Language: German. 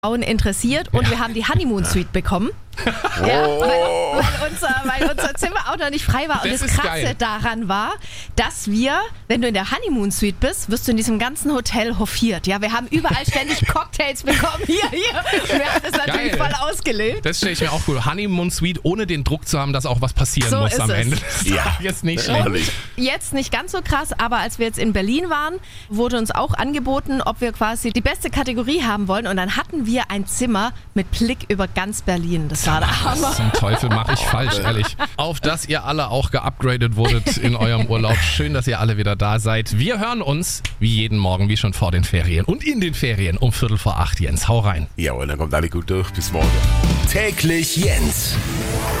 Frauen interessiert und wir haben die Honeymoon Suite bekommen. Ja, weil unser Zimmer auch noch nicht frei war. Und das Krasse geil. daran war, dass wir, wenn du in der Honeymoon Suite bist, wirst du in diesem ganzen Hotel hofiert. Ja, wir haben überall ständig Cocktails bekommen. Hier. Wir haben das natürlich voll ausgelebt. Das stelle ich mir auch cool. Honeymoon Suite, ohne den Druck zu haben, dass auch was passieren So muss ist am es. Ende. Ja. Jetzt nicht schlecht. Herrlich. Jetzt nicht ganz so krass, aber als wir jetzt in Berlin waren, wurde uns auch angeboten, ob wir quasi die beste Kategorie haben wollen. Und dann hatten wir ein Zimmer mit Blick über ganz Berlin. Das war der Hammer. Was zum Teufel mache ich falsch, ehrlich. Auf dass ihr alle auch geupgradet wurdet in eurem Urlaub. Schön, dass ihr alle wieder da seid. Wir hören uns wie jeden Morgen, wie schon vor den Ferien und in den Ferien um 7:45. Jens, hau rein. Ja, und dann kommt alle gut durch. Bis morgen. Täglich Jens.